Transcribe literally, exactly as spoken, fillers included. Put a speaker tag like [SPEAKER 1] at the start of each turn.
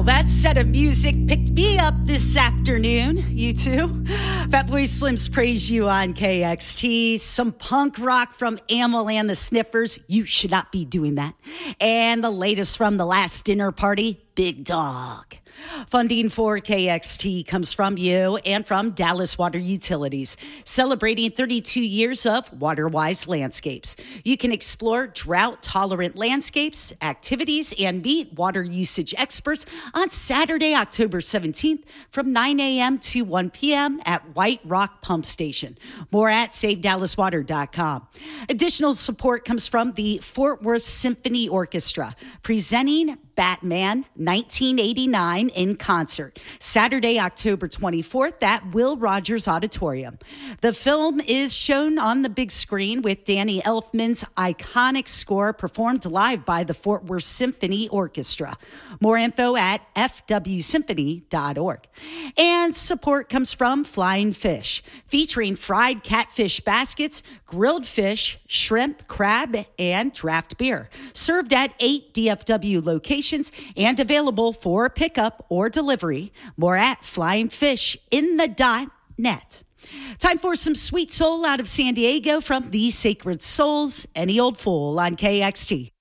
[SPEAKER 1] Well, that set of music picked me up this afternoon. You too? Fatboy Slim's Praise You on K X T. Some punk rock from Amyl and the Sniffers. You should not be doing that. And the latest from The Last Dinner Party, Big Dog. Funding for K X T comes from you and from Dallas Water Utilities, celebrating thirty-two years of water-wise landscapes. You can explore drought-tolerant landscapes, activities, and meet water usage experts on Saturday, October seventeenth from nine a.m. to one p.m. at White Rock Pump Station. More at save dallas water dot com. Additional support comes from the Fort Worth Symphony Orchestra, presenting Batman nineteen eighty-nine in concert, Saturday, October twenty-fourth at Will Rogers Auditorium. The film is shown on the big screen with Danny Elfman's iconic score performed live by the Fort Worth Symphony Orchestra. More info at f w symphony dot org. And support comes from Flying Fish, featuring fried catfish baskets, grilled fish, shrimp, crab, and draft beer. Served at eight D F W locations and available for pickup or delivery. More at flying fish in the dot net. Time for some sweet soul out of San Diego from the Sacred Souls, Any Old Fool on K X T.